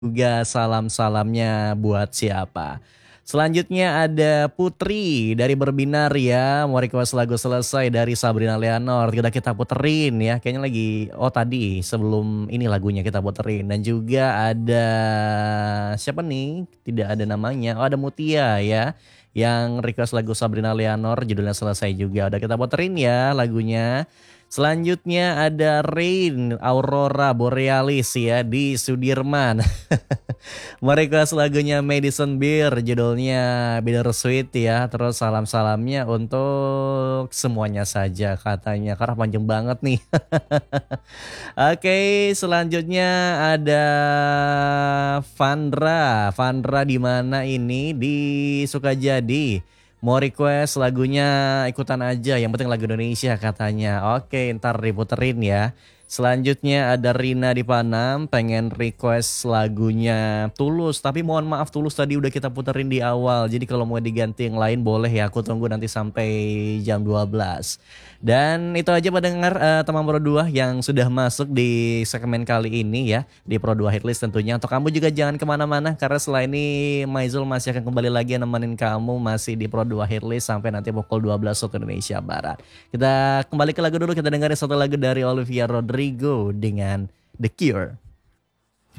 juga salam-salamnya buat siapa. Selanjutnya ada Putri dari Berbinar ya. Mau request lagu selesai dari Sabrina Leonor. Tidak kita puterin ya. Kayaknya lagi, oh tadi sebelum ini lagunya kita puterin. Dan juga ada siapa nih? Tidak ada namanya. Oh ada Mutia ya. Yang request lagu Sabrina Leonor judulnya selesai juga. Udah kita puterin ya lagunya. Selanjutnya ada Rain Aurora Borealis ya di Sudirman. Merequest lagunya Madison Beer judulnya Bittersweet ya. Terus salam-salamnya untuk semuanya saja katanya karena panjang banget nih. Oke, selanjutnya ada Vandra. Vandra di mana ini? Di Sukajadi. Mau request lagunya ikutan aja, yang penting lagu Indonesia katanya. Oke, ntar diputerin ya. Selanjutnya ada Rina di Panam, pengen request lagunya Tulus. Tapi mohon maaf Tulus tadi udah kita puterin di awal. Jadi kalau mau diganti yang lain boleh ya, aku tunggu nanti sampai jam 12. Dan itu aja pendengar teman Pro 2 yang sudah masuk di segmen kali ini ya. Di Pro 2 Hitlist tentunya. Untuk kamu juga jangan kemana-mana karena setelah ini Maizul masih akan kembali lagi nemenin kamu masih di Pro 2 Hitlist sampai nanti pukul 12 waktu Indonesia Barat. Kita kembali ke lagu dulu, kita dengerin satu lagu dari Olivia Rodrigo dengan The Cure.